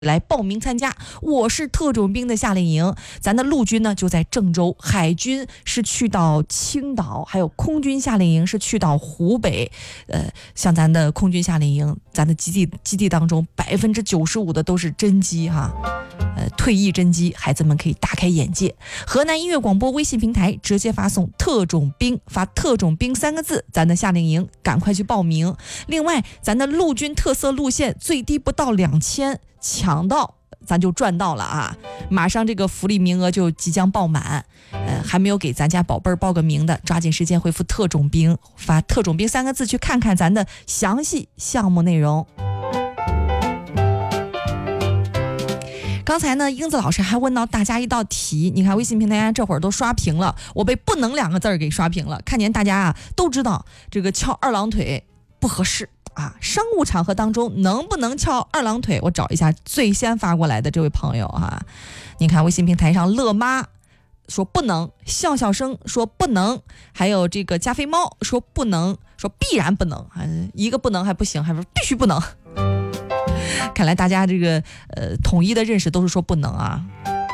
来报名参加。我是特种兵的夏令营，咱的陆军呢就在郑州，海军是去到青岛，还有空军夏令营是去到湖北。像咱的空军夏令营，咱的基地当中95%的都是真机哈。退役真机，孩子们可以大开眼界。河南音乐广播微信平台直接发送特种兵，发特种兵3个字，咱的夏令营赶快去报名。另外咱的陆军特色路线最低不到2000，抢到咱就赚到了啊！马上这个福利名额就即将爆满，还没有给咱家宝贝儿报个名的，抓紧时间回复特种兵，发特种兵3个字去看看咱的详细项目内容。刚才呢，英子老师还问到大家一道题，你看微信平台这会儿都刷屏了，我被不能2个字给刷屏了。看见大家啊都知道这个翘二郎腿不合适啊，商务场合当中能不能翘二郎腿？我找一下最先发过来的这位朋友哈，你看微信平台上乐妈说不能，笑笑声说不能，还有这个加菲猫说不能，说必然不能，一个不能还不行，还是必须不能。看来大家这个统一的认识都是说不能啊。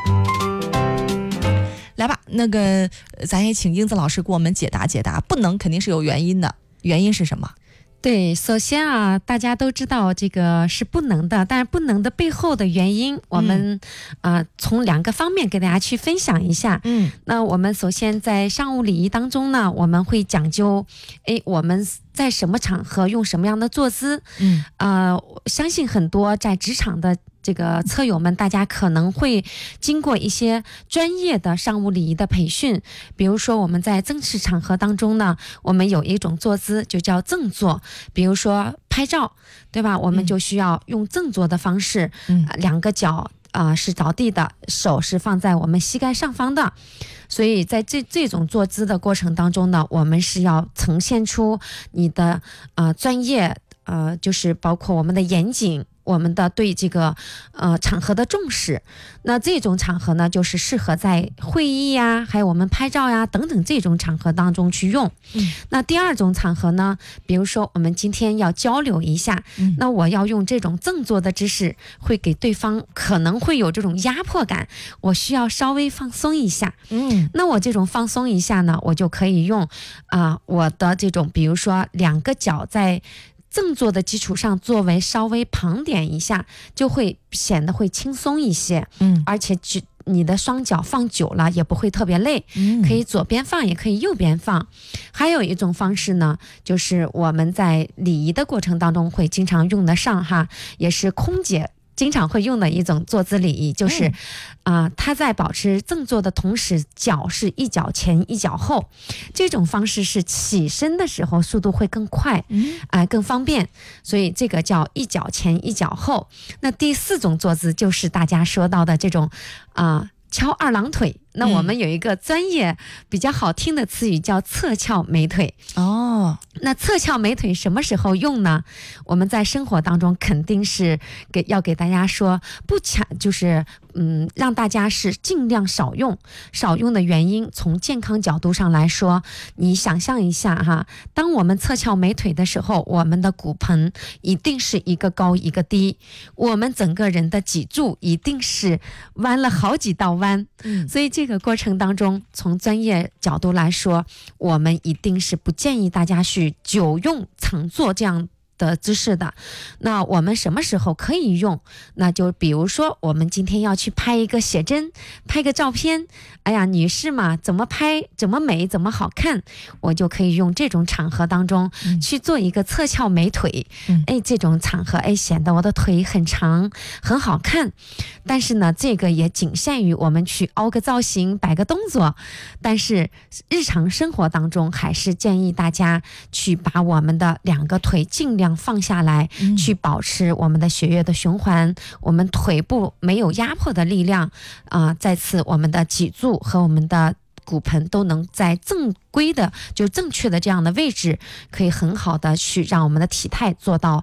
来吧，那个咱也请英子老师给我们解答解答，不能肯定是有原因的，原因是什么？ 对，首先啊，大家都知道这个是不能的，但是不能的背后的原因，我们从2个方面给大家去分享一下。那我们首先在商务礼仪当中呢，我们会讲究，我们在什么场合用什么样的坐姿。相信很多在职场的这个车友们，大家可能会经过一些专业的商务礼仪的培训。比如说我们在正式场合当中呢，我们有一种坐姿就叫正坐，比如说拍照，对吧？我们就需要用正坐的方式，2个脚是着地的，手是放在我们膝盖上方的。所以在这种坐姿的过程当中呢，我们是要呈现出你的专业，就是包括我们的严谨，我们的对这个场合的重视。那这种场合呢，就是适合在会议呀，还有我们拍照呀等等这种场合当中去用。那第2种场合呢，比如说我们今天要交流一下，那我要用这种正坐的姿势，会给对方可能会有这种压迫感，我需要稍微放松一下。那我这种放松一下呢，我就可以用我的这种，比如说2个脚在正坐的基础上作为稍微旁点一下，就会显得会轻松一些。而且你的双脚放久了也不会特别累，可以左边放也可以右边放。还有一种方式呢，就是我们在礼仪的过程当中会经常用得上哈，也是空姐经常会用的一种坐姿礼仪，就是他在保持正坐的同时，脚是一脚前一脚后，这种方式是起身的时候速度会更快，更方便，所以这个叫一脚前一脚后。那第4种坐姿就是大家说到的这种翘二郎腿。那我们有一个专业比较好听的词语叫侧翘美腿。那侧翘美腿什么时候用呢？我们在生活当中肯定是要给大家说不强，就是让大家是尽量少用。少用的原因，从健康角度上来说，你想象一下哈，当我们侧翘美腿的时候，我们的骨盆一定是一个高一个低，我们整个人的脊柱一定是弯了好几道弯。所以这个过程当中，从专业角度来说，我们一定是不建议大家去久用常做这样的姿势的。那我们什么时候可以用？那就比如说我们今天要去拍一个写真，拍个照片，哎呀，女士嘛，怎么拍怎么美怎么好看，我就可以用这种场合当中去做一个侧翘美腿。这种场合显得我的腿很长很好看。但是呢，这个也仅限于我们去凹个造型摆个动作，但是日常生活当中还是建议大家去把我们的2个腿尽量放下来，去保持我们的血液的循环，我们腿部没有压迫的力量再次我们的脊柱和我们的骨盆都能在正规的就正确的这样的位置，可以很好的去让我们的体态做到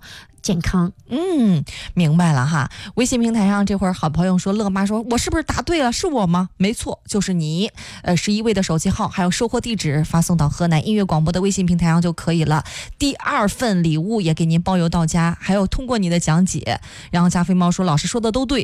健康。 明白了哈。微信平台上这会儿好朋友说，乐妈说我是不是答对了，是我吗？没错，就是你。11位的手机号还有收货地址发送到河南音乐广播的微信平台上就可以了。第2份礼物也给您包邮到家，还有通过你的讲解，然后加菲猫说老师说的都对，